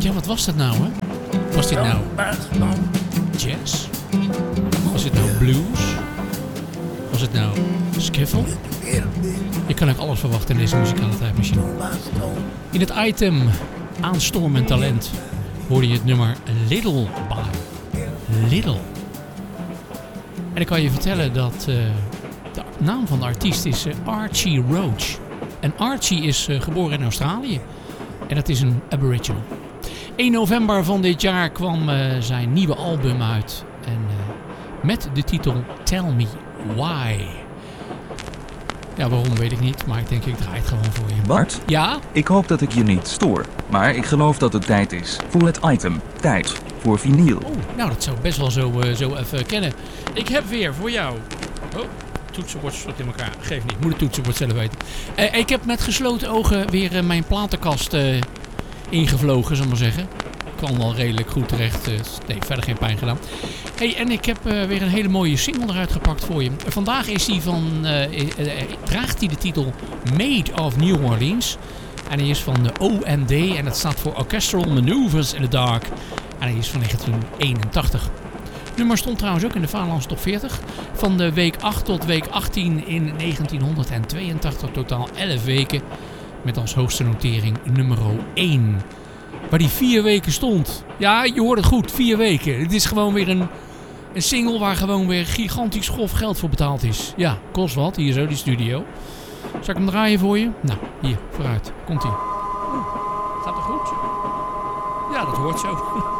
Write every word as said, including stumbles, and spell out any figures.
Ja, wat was dat nou, hè? Was dit nou jazz? Was het nou blues? Was het nou skiffle? Je kan ook alles verwachten in deze muzikale tijdmachine. In het item Aanstormend Talent hoorde je het nummer Little by Little. En ik kan je vertellen dat uh, de naam van de artiest is uh, Archie Roach. En Archie is uh, geboren in Australië. En dat is een aboriginal. één november van dit jaar kwam uh, zijn nieuwe album uit. En uh, met de titel Tell Me Why. Ja, waarom weet ik niet, maar ik denk ik draai het gewoon voor je. Bart? Ja? Ik hoop dat ik je niet stoor, maar ik geloof dat het tijd is voor het item. Tijd voor vinyl. Oh, nou dat zou ik best wel zo, uh, zo even kennen. Ik heb weer voor jou... Oh, toetsenbord slot in elkaar. Geef niet, moet het toetsenbord zelf weten. Uh, ik heb met gesloten ogen weer uh, mijn platenkast uh, ingevlogen, zal ik maar zeggen. Ik kwam wel redelijk goed terecht. Uh, nee, verder geen pijn gedaan. Hey, en ik heb uh, weer een hele mooie single eruit gepakt voor je. Vandaag is die van, uh, uh, uh, draagt hij de titel Made of New Orleans. En hij is van de O M D en dat staat voor Orchestral Maneuvers in the Dark. En hij is van negentien eenentachtig. Het nummer stond trouwens ook in de Vaderlandse Top veertig. Van de week acht tot week achttien in negentienhonderdtweeëntachtig. Totaal elf weken. Met als hoogste notering nummer één. Waar die vier weken stond. Ja, je hoort het goed. Vier weken. Het is gewoon weer een, een single waar gewoon weer gigantisch grof geld voor betaald is. Ja, kost wat. Hier zo, die studio. Zal ik hem draaien voor je? Nou, hier, vooruit. Komt-ie. Gaat het goed? Ja, dat hoort zo.